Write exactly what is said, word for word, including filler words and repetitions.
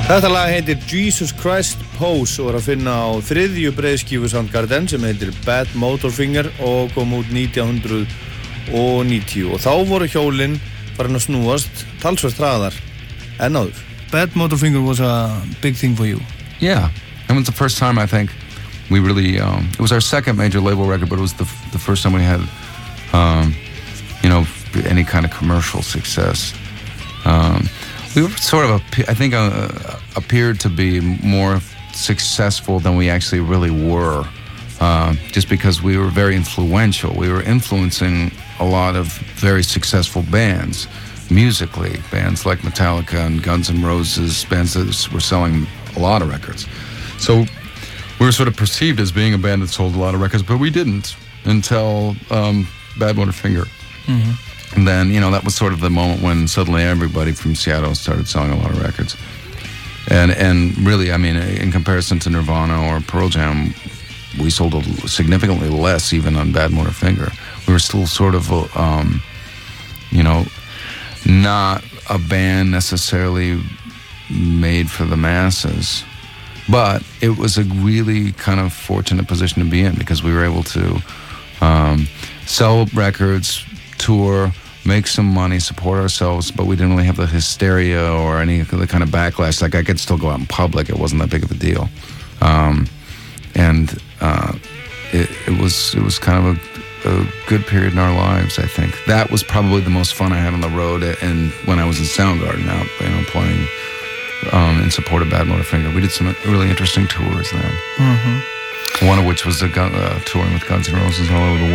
Þetta lag heitir Jesus Christ Pose og er að finna á þriðju breiðskífu Soundgarden sem heitir Bad Motorfinger og kom út nítján hundruð níutíu og þá voru hjólin farin að snúast talsvert hraðar en áður. Bad Motorfinger was a big thing for you. Yeah, it was the first time I think we really, um, it was our second major label record, but it was the the first time we had, um, you know, any kind of commercial success. Um, we were sort of, a, I think, uh, appeared to be more successful than we actually really were, uh, just because we were very influential. We were influencing a lot of very successful bands, musically, bands like Metallica and Guns N' Roses, bands that were selling a lot of records. So we were sort of perceived as being a band that sold a lot of records, but we didn't until um, Bad Motorfinger. Mm-hmm. And then, you know, that was sort of the moment when suddenly everybody from Seattle started selling a lot of records. And and really, I mean, in comparison to Nirvana or Pearl Jam, we sold a significantly less even on Bad Motorfinger. We were still sort of, um, you know, not a band necessarily made for the masses. But it was a really kind of fortunate position to be in because we were able to um, sell records, tour, make some money, support ourselves, but we didn't really have the hysteria or any of the kind of backlash. Like I could still go out in public. It wasn't that big of a deal. Um, and uh, it, it was it was kind of a, a good period in our lives, I think. That was probably the most fun I had on the road and when I was in Soundgarden out, you know, playing um, in support of Bad Motorfinger. We did some really interesting tours then. Mm-hmm. One of which was a gun, uh, touring with Guns N' Roses all over the